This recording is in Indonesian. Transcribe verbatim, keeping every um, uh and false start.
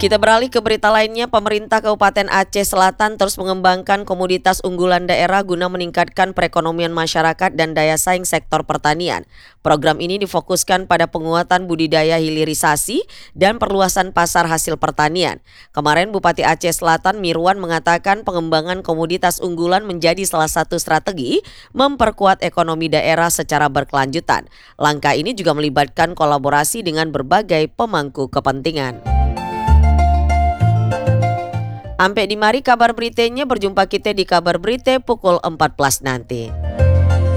Kita beralih ke berita lainnya, pemerintah Kabupaten Aceh Selatan terus mengembangkan komoditas unggulan daerah guna meningkatkan perekonomian masyarakat dan daya saing sektor pertanian. Program ini difokuskan pada penguatan budidaya hilirisasi dan perluasan pasar hasil pertanian. Kemarin Bupati Aceh Selatan Mirwan mengatakan pengembangan komoditas unggulan menjadi salah satu strategi memperkuat ekonomi daerah secara berkelanjutan. Langkah ini juga melibatkan kolaborasi dengan berbagai pemangku kepentingan. Sampai di mari kabar beritanya, berjumpa kita di kabar berita pukul empat belas nanti.